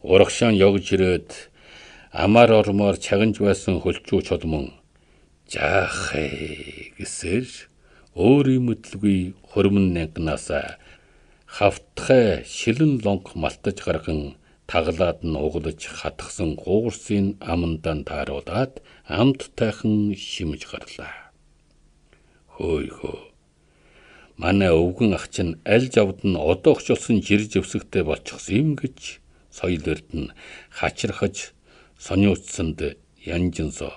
Урагшаан явж ирээд амар ормоор чагнж байсан хөлчүү чулман жаахээ гэсээр өөрийн мэдлгүй хөрмөн нянгнаасаа хавтхай шилэн лонх малтаж гарган таглаад нь углаж хатгсан гуурсын амандан тааруулаад амт тайхан шимж гарлаа. Хөөе. Манай өвгөн ах чинь аль жавд нь одоогч болсон жир живсэгтэй болчихсон юм гэж соёл эрдэнэ хачирхаж сониуцсанд янжинсоо.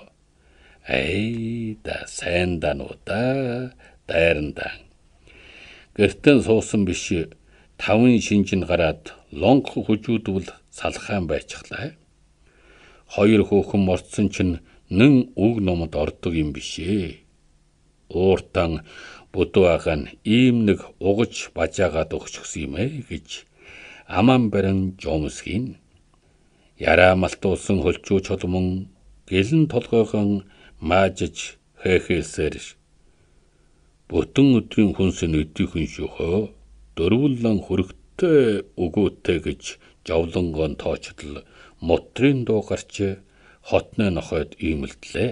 Да сайн дануудаа дайрандаа. Гэртэн суусан биш 5 шинжин гараад лонх хүжүүдвэл салхаан байчихлаа. 2 хөөхөн морцсон чинь нэн үг номод ордог юм бишээ. Ууртан будуугаа нь ийм нэг угаж бажаагаад өгчихсөн юм гэж аман барин жомсхийн. Яраа малтуулсан хөлчүү чулман гэлэн толгойгон маажиж хээхээсээр бүтэн өдрийн хүнс нүдийнхэн шөхөө дөрвөллэн хүрэгтэй өгөөтэй гэж жавлангон тоочдол мотрын дуу гарч хотны нохойд иймэлтлээ.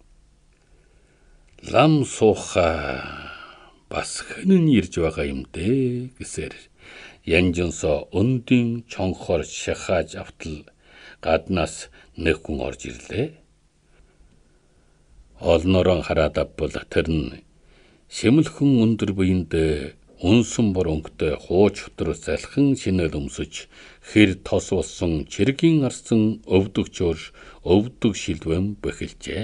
Лам сууха бас хэнэн ирж байгаа юм дээ гэсээр янжинсоо өндийн чонхоор шахааж автал гаднаас нэг хүн орж ирлээ. Олноороо хараад авбал тэр нь шимэлхэн өндөр биеинд үнсэн бор өнгөтэй хууч хөтөр залхан шинэл өмсөж хэр тос болсон чиргийн арсан өвдөгчөөр өвдөг шилвэм бэхэлжээ.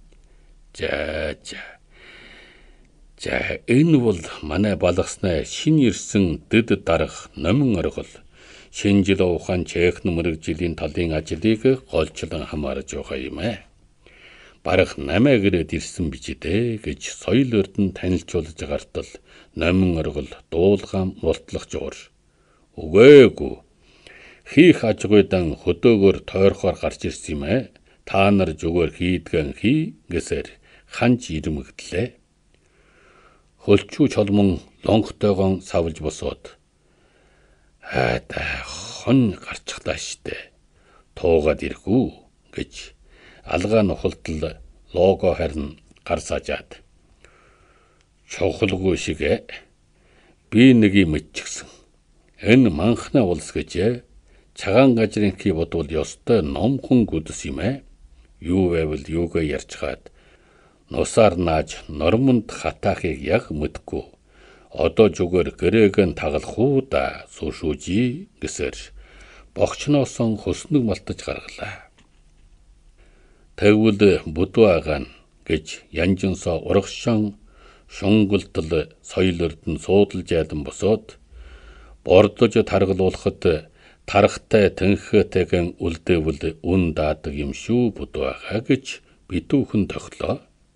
За энэ бол манай балгаснаа шин ирсэн дэд дарах номин оргол шинэ жил ухаан чехн мөрөг жилийн талын ажлыг голчлон хамаарж байгаа юм. Барах 8 гэрээд ирсэн бич дээ гэж соёл эрдэнэ танилцуулж гартал номин оргол дуулгаан мултлах жуур. Үгээгүй. Хийх ажгүйдан хөдөөгөр тойрхоор гарч ирсэн юм. Та нар зүгээр хийдгэн хий гэсээр ханж ирмэгдлээ. Хөлчүү чулман лонхтойгон савлж босоод хон гарчихлаа штэ. Туугаад иргүү гэж алгаа нухалтал лого харин гар сажаад. Чухалгүй шиг би нэг юм ичгсэн. Энэ манхна улс гэж цагаан гажрынхий бодвол ёстой номхон гүдэс юм. Юу байвал юугаа ярьчгаад нусаар нааж нормонд хатаахыг яг мэдгүй. Одоо зүгээр гэрээгэн таглах уу да суушүүжи гэсээр богчноосон хөснөг малтаж гаргалаа. Тэгвэл будуугаа гэж янжинсоо урагшаан шунгалтал соёл эрдэнэ суудалж ядан босоод бордож таргалуулахад тархтай тэнхээтэйгэн үлдээвэл үн даадаг юм шүү будуугаа гэж битүүхэн тохлоо.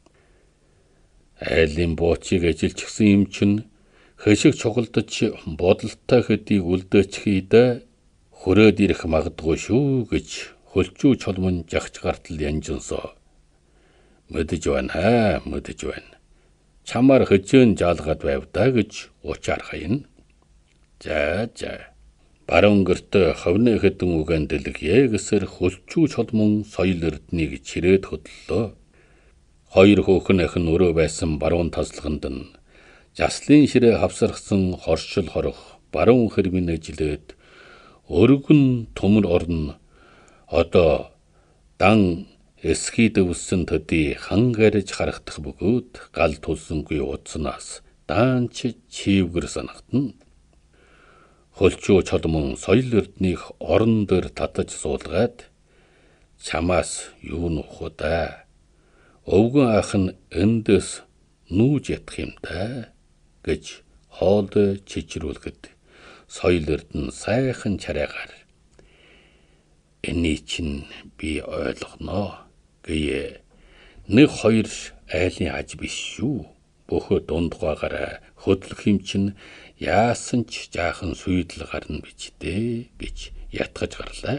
Айлын буучийг ажилчсан юм чинь хэшиг чугалдаж бодолтой хэдийг үлдээчихийд хүрээд ирэх магадгүй шүү гэж хөлчүү чулман жагч гартал янжинсоо. Мэдэж байна. Чамаар хөжөөн жаалгаад байв да гэж уучаар хаяна. За. Баруун гэрт ховны хэдэн үгэн дэлгье гэсэр хөлчүү чулман соёл эрднийг чирээд хөдлөө. 2 хөөхн ахин өрөө байсан баруун таслаганд нь заслын ширээ хавсархсан хоршил хорох баруун хэрмэн жилээд өргөн төмөр орно. Одоо дан эсхий дэвсэн төдий хангарж харагдах бөгөөд гал тулсангүй утаснаас даанч чивгэр санагдана. Хөлчүү чулман соёл эрднийг орон дээр татаж суулгаад чамаас юу нухуу да. Өвгөн ах нь эндээс нүүж ятах юм да гэж хоол чичрүүлгэд соёл эрдэнэ сайхан чараагаар энийг чинь би ойлгоноо гэе. 1-2 айлын аж биш шүү. Бөхөө дундгаагаар хөдлөх юм чинь яасан ч жаахан сүйдэл гарна бич дээ гэж ятгаж гарлаа.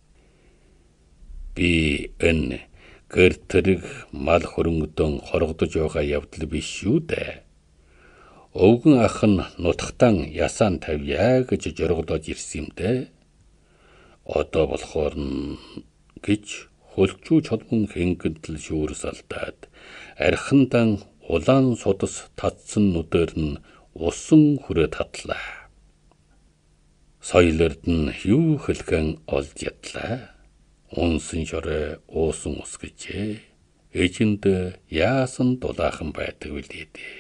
Би энэ гэр тэрэг мал хөрөнгөдөн хоргодож байгаа явдал биш шүү дээ. Өвгөн ах нь нутагтан ясаан тавья гэж жоргодож ирсэн юм дээ. Одоо болохоор нь гэж хөлчүү чолмон хэнгэнтэл шүүрс алдаад архиндан улаан судас татсан нүдээр нь усан хүрээ татлаа. Соёлорд нь юу хэлхэн олж ядлаа. Унсан шороо уусан ус гэжээ. Эжинд яасан дулаахан байдаг билээ дээ.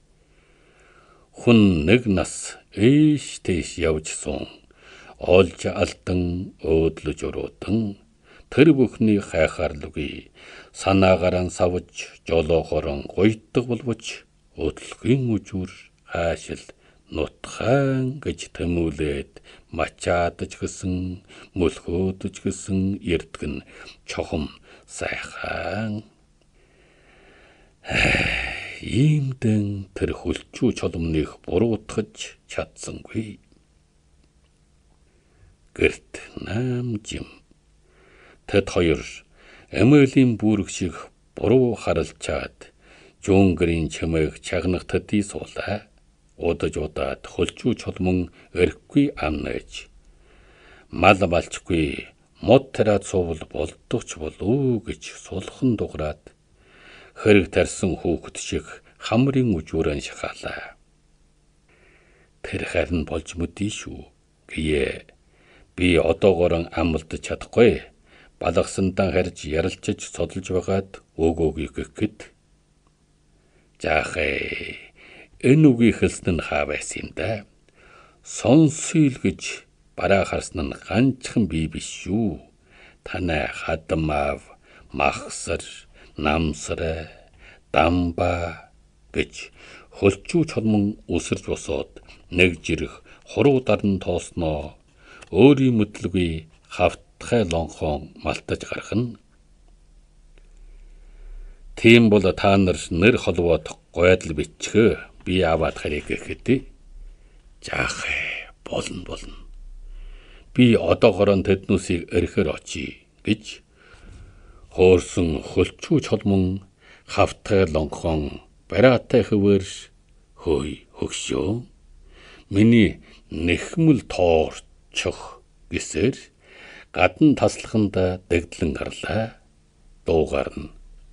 Хүн нэг нас ээш тэш явж сун. Олж алдан өөдлөж уруудан тэр бүхний хайхаарлуги санаагаран савж жолоохорон гойдог болвч өдлөгийн үжүр хаашил нутгаан гэж тэмүүлээд мачаадж гисэн мөлхөөдөж гисэн эрдгэн чохом сайхан иймдэн тэр хөлчүү чоломных буруутгаж чадсангүй. Гэрт наамжим тэд хоёр Эмилийн бүрэг шиг буруу харалчаад жунгэрийн чимээг чагнах тэдий суулаа. Удаж удаад хөлчүү чолмон эрхгүй амнаж. Мал малчгүй мод тараад суувал болдогч болов гэж сулхан дуграад хэрэг тарсан хүүхэд шиг хамрын үжүүрэн шахаалаа. Тэр харин болж мэдээ шүү гээ. Би одоогоор амлдаж чадахгүй. Балгасандан харж ярилцаж судалж байгаад өгөөгийг гэхэд жаахээ энэ үгийг хэлсэн нь хаа байсан юм да. Сонсъё гэж бараа харсан нь ганцхан би биш шүү. Танай хадмав махсар намсар дамба гэж хөлчүү чолмон үсэрж босоод нэг жирэх хуруу дарн тоосноо өөрийн мэдлгүй хавтгай лонхон малтаж гарах нь. Тийм бол та нар нэр холбоод гойдл бичгөө би аваад харийг гэхэд жаах болно. Би одоогоор тэднүүсийг эрэхэр очие гэж хөөрсөн хөлчүү чолмон хавтгай лонхон бараатай хөвөр хөгшөө миний нэхмэл тоорчох гэсээр гадна таслаханда дэгдлэн гарлаа. Дуугаар нь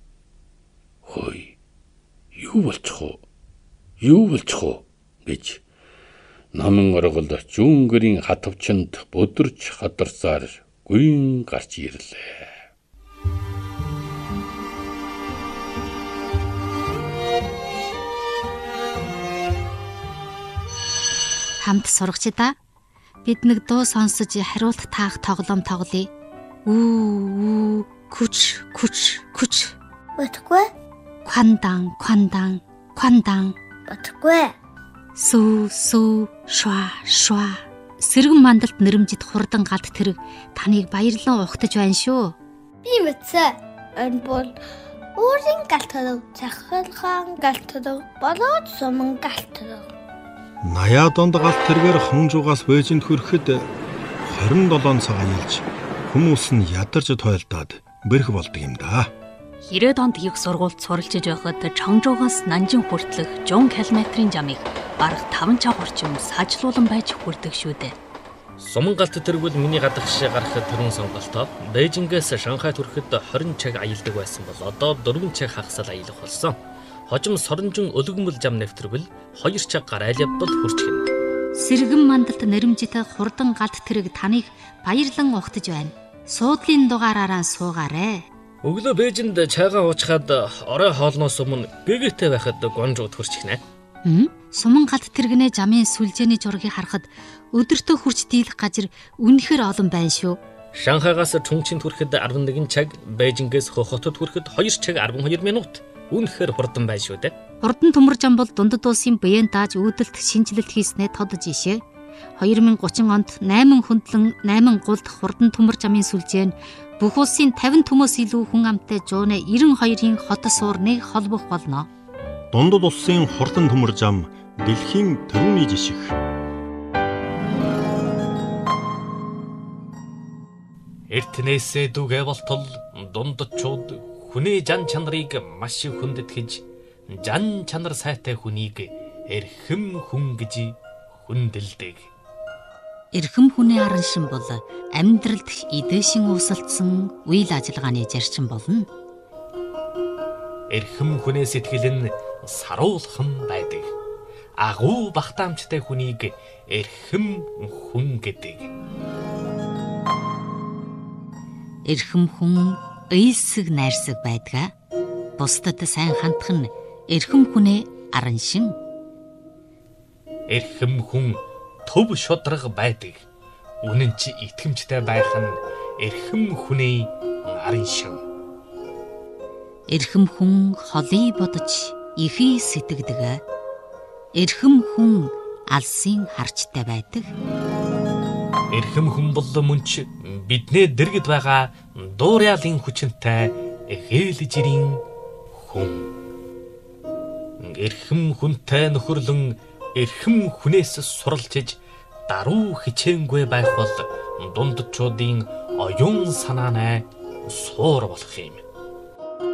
юу болчих вэ гэж намын оргол жунгэрийн хатвчанд бүдэрч хадарсаар гүйн гарч ирлээ. Хамт сурагчдаа бид нэг дуу сонсож хариулт таах тоглоом тоглоё. Үү күч. Батгүй. Квандан. Батгүй. Сүү шва. Сэргэн мандалт нэрэмжит хурдан галт тэрэг таныг баярлан ухтаж байна шүү. Би мэдсэн. Энэ бол өөрийн галт тэрэг, захиргаан галт тэрэг, болоод суман галт тэрэг. Наяа донд галт тэргээр хонжуугаас Бээжинд хүрэхэд 27 цаг аялж хүмүүс нь ядарч тойлдоод бэрх болдог юм да. 90-д онд их сургуульд суралцж байхад Чонгжуугаас Нанжин хүртэлх 100 км-ийн жамыг бараг 5 цаг орчим сажлуулан байж хүрдэг шүү дээ. Суман галт тэргүүл миний гадагш гарах төрийн сонголтоо Бээжингээс Шанхайд хүрэхэд 20 цаг аялдаг байсан бол одоо 4 цаг хагасал аялах болсон. Хожим соронжин өлгөмөл зам нэвтрвэл 2 цаг гарайл явбал хүрчихнэ. Сэргэн мандалт нэрэмжит хурдан галт тэрэг таныг баярлан ухтаж байна. Суудлын дугаараараа суугаарэ. Өглөө Бээжинд чайгаа уучгаад орой хоолноос өмнө гэгээтэй байхад Гуанчжууд хүрчихнэ. Суман галт тэрэгнээ жамын сүлжээний зургийг харахад өдөртөө хурц дийлэх газар үнэхээр олон байна шүү. Шанхайгаас Чунчинд хүрэхэд 11 цаг, Бээжингээс Хохотод хүрэхэд 2 цаг 12 минут. Үнэхээр хурдан байна шүү дээ. Хурдан төмөр зам бол дундад улсын Бэен дааж үүдэлт шинжилэлт хийснээ тодож ишээ. 2030 онд 8 хөндлөн 8 гулд хурдан төмөр замын сүлжээ нь бүх улсын 50 төмөөс илүү хүн амтай 192-ийн хот суурныг холбох болно. Дундад улсын хурдан төмөр зам дэлхийн төрөний жишг. Эртнээсээ дүгэ болтол дундчууд хүний жан чанарыг маш их хүндэтгэж жан чанар сайтай хүнийг эрхэм хүн гэж хүндэлдэг. Эрхэм хүнээ аран шин бол амьдралд эдээшин уусалдсан үйл ажиллагааны зарчим болно. Эрхэм хүнээ сэтгэл нь саруулхан байдаг. Агуу багтаамжтай хүнийг эрхэм хүн гэдэг. Эрхэм хүн ыйлсэг найрсаг байдгаа. Бусдад сайн хандах нь эрхэм хүнээ аран шин. Эрхэм хүн төв шудраг байдаг. Үнэн чи итгэмжтэй байх нь эрхэм хүний арын шин. Эрхэм хүн холыг бодож ихий сэтгэдэг. Эрхэм хүн алсын харчтай байдаг. Эрхэм хүн бол мөнч биднээ дэргэд байгаа дуурайлын хүчинтэй ээлжирийн хүн. Эрхэм хүнтэй нөхөрлөн эрхэм хүнээс суралцж даруй хичээнгүй байх бол дундчуудын оюун санаанай суур болох юм.